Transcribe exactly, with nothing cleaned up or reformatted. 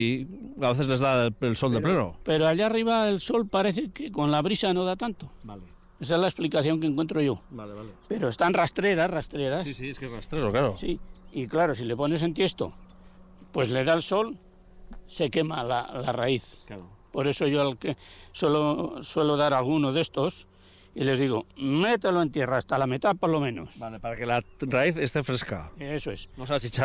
Y a veces les da el, el sol pero, de pleno. Pero allá arriba el sol parece que con la brisa no da tanto. Vale. Esa es la explicación que encuentro yo. Vale, vale. Pero están rastreras, rastreras. Sí, sí, es que es rastrero, claro. Sí, y claro, si le pones en tiesto, pues le da el sol, se quema la, la raíz. Claro. Por eso yo al que suelo, suelo dar alguno de estos y les digo, mételo en tierra hasta la mitad por lo menos. Vale, para que la raíz esté fresca. Eso es. No se